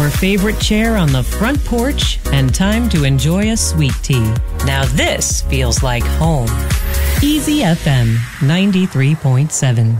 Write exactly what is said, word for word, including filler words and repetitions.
your favorite chair on the front porch, and time to enjoy a sweet tea. Now this feels like home. Easy F M ninety-three point seven.